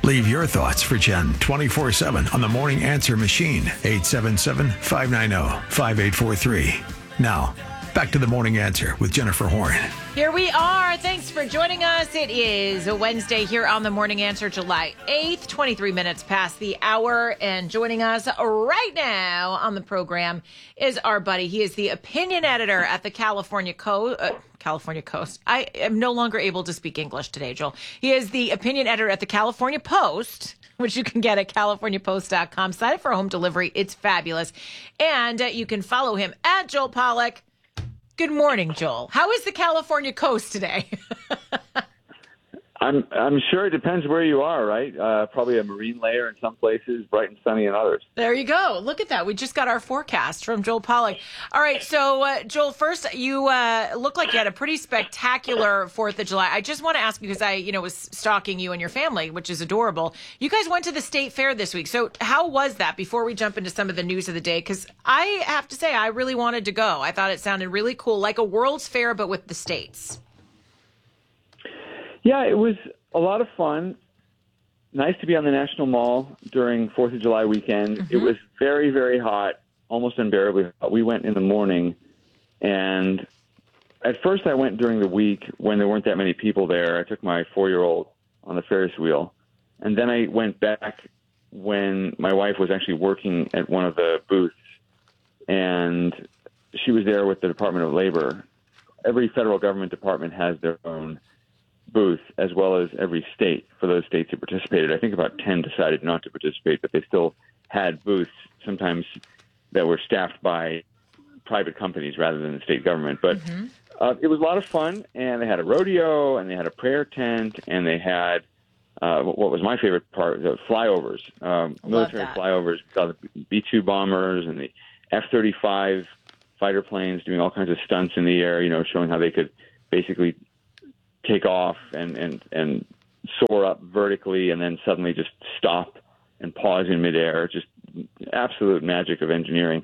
Leave your thoughts for Jen 24/7 on the Morning Answer machine, 877-590-5843. Now, back to the Morning Answer with Jennifer Horn. Here we are. Thanks for joining us. It is a Wednesday here on the Morning Answer, July 8th, 23 minutes past the hour. And joining us right now on the program is our buddy. He is the opinion editor at the California Coast. I am no longer able to speak English today, Joel. He is the opinion editor at the California Post, which you can get at californiapost.com. Sign up for home delivery. It's fabulous. And you can follow him at Joel Pollack. Good morning, Joel. How is the California coast today? I'm sure it depends where you are, right? Probably a marine layer in some places, bright and sunny in others. There you go. Look at that. We just got our forecast from Joel Pollack. All right. So, Joel, first, you look like you had a pretty spectacular 4th of July. I just want to ask, because I, was stalking you and your family, which is adorable. You guys went to the state fair this week. So how was that, before we jump into some of the news of the day? Because I have to say, I really wanted to go. I thought it sounded really cool, like a World's Fair, but with the states. Yeah, it was a lot of fun. Nice to be on the National Mall during 4th of July weekend. Mm-hmm. It was very, very hot, almost unbearably hot. We went in the morning, and at first I went during the week when there weren't that many people there. I took my 4-year-old on the Ferris wheel, and then I went back when my wife was actually working at one of the booths, and she was there with the Department of Labor. Every federal government department has their own booth, as well as every state. For those states that participated, I think about 10 decided not to participate, but they still had booths, sometimes that were staffed by private companies rather than the state government. But it was a lot of fun, and they had a rodeo, and they had a prayer tent, and they had what was my favorite part, the flyovers, military flyovers. We saw the B-2 bombers and the F-35 fighter planes doing all kinds of stunts in the air, showing how they could basically take off and soar up vertically and then suddenly just stop and pause in midair. Just absolute magic of engineering.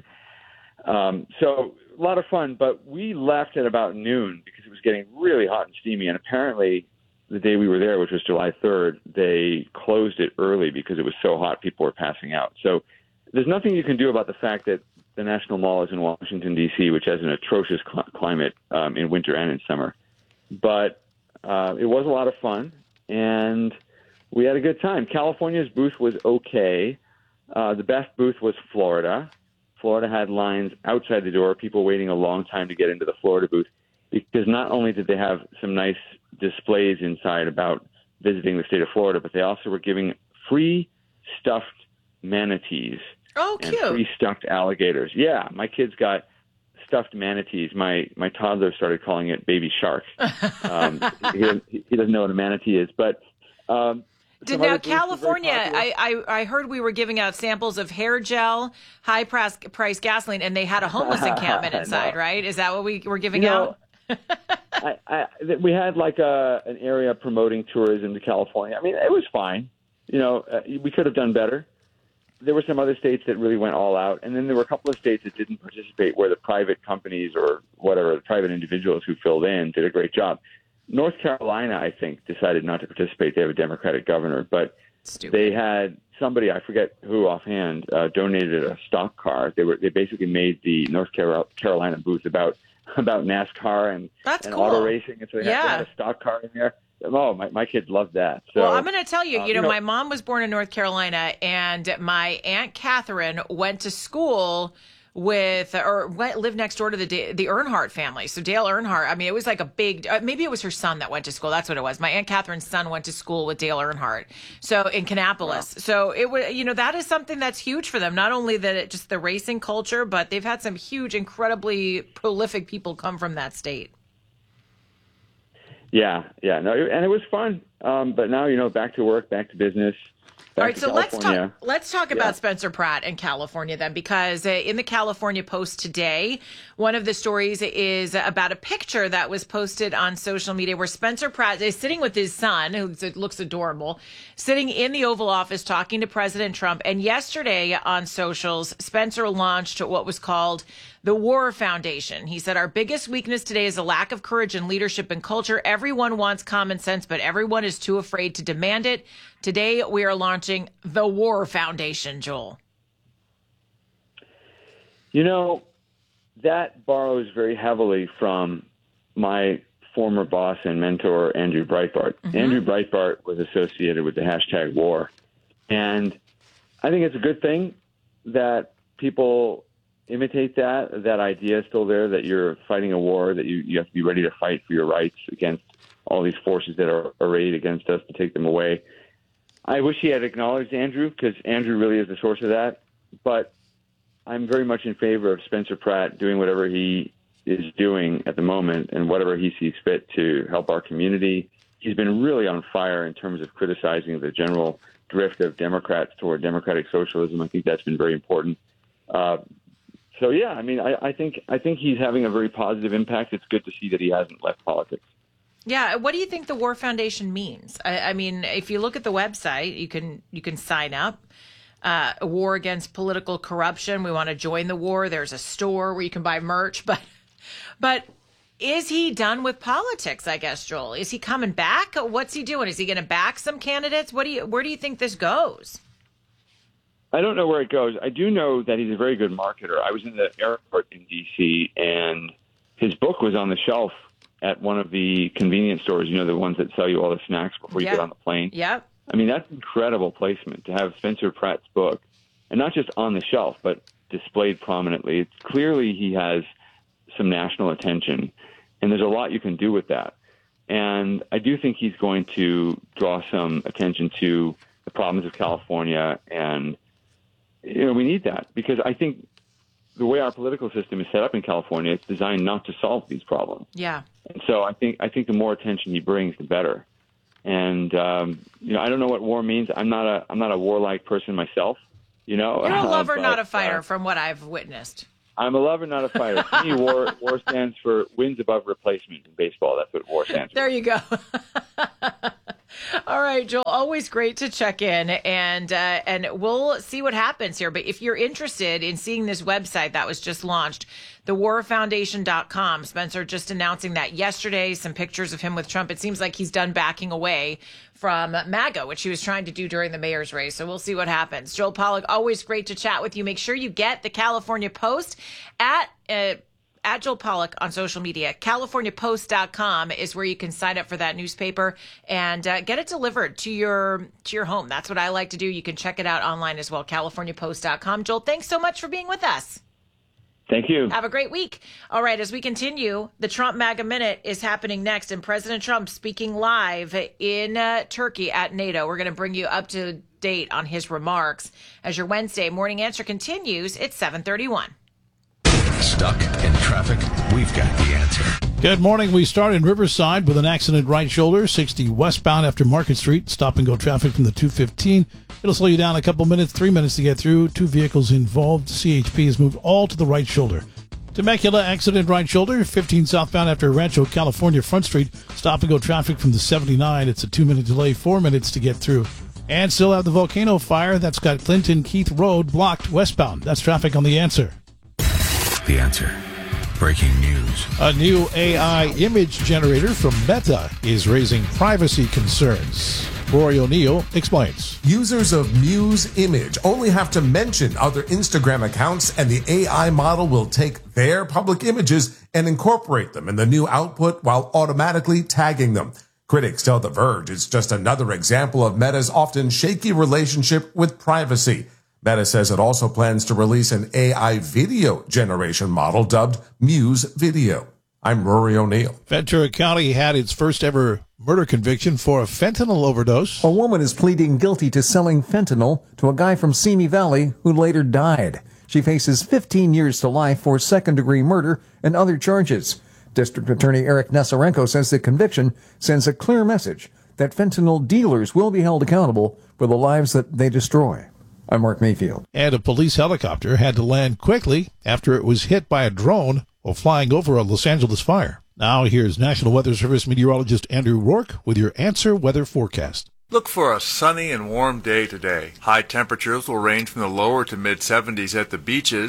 So a lot of fun, but we left at about noon because it was getting really hot and steamy. And apparently the day we were there, which was July 3rd, they closed it early because it was so hot, people were passing out. So there's nothing you can do about the fact that the National Mall is in Washington, D.C., which has an atrocious climate in winter and in summer. But it was a lot of fun, and we had a good time. California's booth was okay. The best booth was Florida. Florida had lines outside the door, people waiting a long time to get into the Florida booth, because not only did they have some nice displays inside about visiting the state of Florida, but they also were giving free stuffed manatees. Oh, and cute. Free stuffed alligators. Yeah, my kids got stuffed manatees. My toddler started calling it baby shark. He doesn't know what a now California, I heard we were giving out samples of hair gel, high price gasoline, and they had a homeless encampment inside, right? Is that what we were giving out? We had like an area promoting tourism to California. I mean, it was fine. We could have done better. There were some other states that really went all out, and then there were a couple of states that didn't participate, where the private companies or whatever, the private individuals who filled in did a great job. North Carolina, I think, decided not to participate. They have a Democratic governor, but they had somebody, I forget who offhand, donated a stock car. They basically made the North Carolina booth about NASCAR and auto racing, and so they had a stock car in there. Oh, my kids loved that. So, well, I'm going to tell you, my mom was born in North Carolina, and my Aunt Catherine went to school lived next door to the Earnhardt family. So Dale Earnhardt, I mean, it was like a big, maybe it was her son that went to school. That's what it was. My Aunt Catherine's son went to school with Dale Earnhardt. So in Kannapolis. Wow. So it was, that is something that's huge for them. Not only just the racing culture, but they've had some huge, incredibly prolific people come from that state. Yeah. No, and it was fun. But now, back to work, back to business. All right, so let's talk about Spencer Pratt in California then, because in the California Post today, one of the stories is about a picture that was posted on social media where Spencer Pratt is sitting with his son, who looks adorable, sitting in the Oval Office talking to President Trump. And yesterday on socials, Spencer launched what was called the War Foundation. He said, our biggest weakness today is a lack of courage and leadership and culture. Everyone wants common sense, but everyone is too afraid to demand it. Today, we are launching the War Foundation, Joel. You know, that borrows very heavily from my former boss and mentor, Andrew Breitbart. Mm-hmm. Andrew Breitbart was associated with the hashtag war. And I think it's a good thing that people imitate that idea is still there, that you're fighting a war, that you have to be ready to fight for your rights against all these forces that are arrayed against us to take them away. I wish he had acknowledged Andrew, because Andrew really is the source of that. But I'm very much in favor of Spencer Pratt doing whatever he is doing at the moment and whatever he sees fit to help our community. He's been really on fire in terms of criticizing the general drift of Democrats toward democratic socialism. I think that's been very important. So, yeah, I mean, I think he's having a very positive impact. It's good to see that he hasn't left politics. Yeah. What do you think the War Foundation means? I mean, if you look at the website, you can sign up. A war against political corruption. We want to join the war. There's a store where you can buy merch. But is he done with politics, I guess, Joel? Is he coming back? What's he doing? Is he going to back some candidates? Where do you think this goes? I don't know where it goes. I do know that he's a very good marketer. I was in the airport in D.C., and his book was on the shelf at one of the convenience stores, you know, the ones that sell you all the snacks before you get on the plane. Yep. I mean, that's incredible placement to have Spencer Pratt's book, and not just on the shelf, but displayed prominently. It's clearly he has some national attention, and there's a lot you can do with that. And I do think he's going to draw some attention to the problems of California, and you know, we need that, because I think the way our political system is set up in California, it's designed not to solve these problems. Yeah. And so I think the more attention he brings, the better. And you know, I don't know what war means. I'm not a warlike person myself. You know, you're a lover, not a fighter, from what I've witnessed. I'm a lover, not a fighter. To me, war stands for wins above replacement in baseball. That's what war stands for. There you go. All right, Joel, always great to check in, and we'll see what happens here. But if you're interested in seeing this website that was just launched, thewarfoundation.com, Spencer just announcing that yesterday, some pictures of him with Trump. It seems like he's done backing away from MAGA, which he was trying to do during the mayor's race. So we'll see what happens. Joel Pollak, always great to chat with you. Make sure you get the California Post at Joel Pollak on social media. CaliforniaPost.com is where you can sign up for that newspaper and get it delivered to your home. That's what I like to do. You can check it out online as well, CaliforniaPost.com. Joel, thanks so much for being with us. Thank you. Have a great week. All right, as we continue, the Trump MAGA Minute is happening next, and President Trump speaking live in Turkey at NATO. We're going to bring you up to date on his remarks as your Wednesday morning answer continues. It's 7:31. Stuck in traffic? We've got the answer. Good morning. We start in Riverside with an accident right shoulder, 60 westbound after Market Street. Stop and go traffic from the 215. It'll slow you down a couple minutes, 3 minutes to get through. 2 vehicles involved. CHP has moved all to the right shoulder. Temecula accident right shoulder, 15 southbound after Rancho California Front Street. Stop and go traffic from the 79. It's a 2-minute delay, 4 minutes to get through. And still have the volcano fire. That's got Clinton Keith Road blocked westbound. That's traffic on The Answer. The Answer. Breaking news. A new AI image generator from Meta is raising privacy concerns. Rory O'Neill explains. Users of Muse Image only have to mention other Instagram accounts, and the AI model will take their public images and incorporate them in the new output while automatically tagging them. Critics tell The Verge it's just another example of Meta's often shaky relationship with privacy. Meta says it also plans to release an AI video generation model dubbed Muse Video. I'm Rory O'Neill. Ventura County had its first ever murder conviction for a fentanyl overdose. A woman is pleading guilty to selling fentanyl to a guy from Simi Valley who later died. She faces 15 years to life for second-degree murder and other charges. District Attorney Eric Nesarenko says the conviction sends a clear message that fentanyl dealers will be held accountable for the lives that they destroy. I'm Mark Mayfield. And a police helicopter had to land quickly after it was hit by a drone while flying over a Los Angeles fire. Now here's National Weather Service meteorologist Andrew Rourke with your Answer Weather Forecast. Look for a sunny and warm day today. High temperatures will range from the lower to mid-70s at the beaches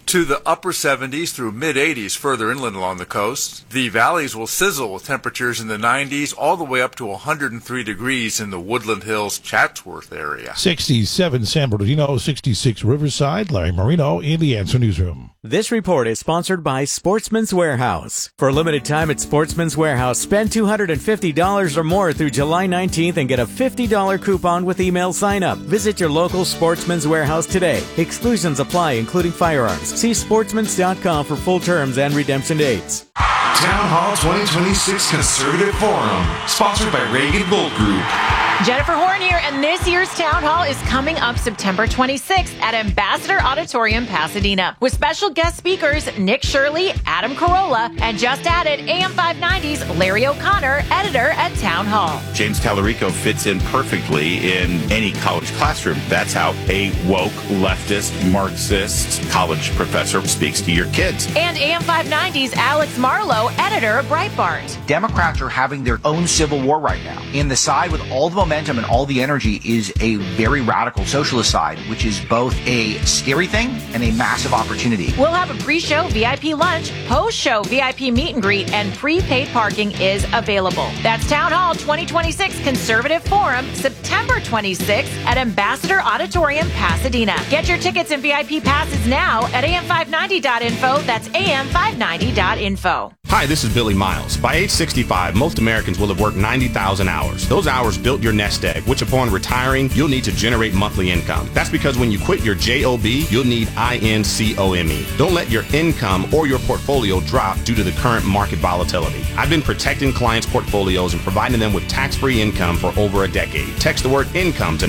to the upper 70s through mid-80s further inland along the coast. The valleys will sizzle with temperatures in the 90s all the way up to 103 degrees in the Woodland Hills, Chatsworth area. 67 San Bernardino, 66 Riverside. Larry Marino in the Answer Newsroom. This report is sponsored by Sportsman's Warehouse. For a limited time at Sportsman's Warehouse, spend $250 or more through July 19th and get a $50 coupon with email sign-up. Visit your local Sportsman's Warehouse today. Exclusions apply, including firearms. See sportsmans.com for full terms and redemption dates. Town Hall 2026 Conservative Forum, sponsored by Reagan Gold Group. Jennifer Horn here, and this year's Town Hall is coming up September 26th at Ambassador Auditorium, Pasadena, with special guest speakers Nick Shirley, Adam Carolla, and just added AM 590's Larry O'Connor, editor at Town Hall. James Tallarico fits in perfectly in any college classroom. That's how a woke, leftist, Marxist college professor speaks to your kids. And AM 590's Alex Marlowe, editor of Breitbart. Democrats are having their own civil war right now. And the side with all the momentum and all the energy is a very radical socialist side, which is both a scary thing and a massive opportunity. We'll have a pre-show VIP lunch, post-show VIP meet and greet, and prepaid parking is available. That's Town Hall 2026 Conservative Forum, September 26th at Ambassador Auditorium, Pasadena. Get your tickets and VIP passes now at am590.info. That's am590.info. Hi, this is Billy Miles. By age 65, most Americans will have worked 90,000 hours. Those hours built your nest egg, which upon retiring, you'll need to generate monthly income. That's because when you quit your JOB, you'll need INCOME. Don't let your income or your portfolio drop due to the current market volatility. I've been protecting clients' portfolios and providing them with tax-free income for over a decade. Text the word income to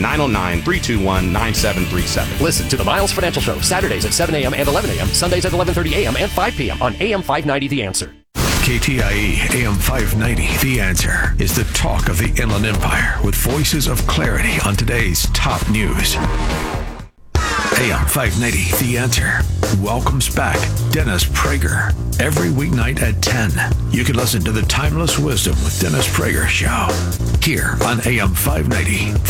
909-321-9737. Listen to the Miles Financial Show, Saturdays at 7 a.m. and 11 a.m., Sundays at 11:30 a.m. and 5 p.m. on AM 590 The Answer. KTIE AM 590, The Answer, is the talk of the Inland Empire with voices of clarity on today's top news. AM 590, The Answer, welcomes back Dennis Prager every weeknight at 10. You can listen to the Timeless Wisdom with Dennis Prager show here on AM 590.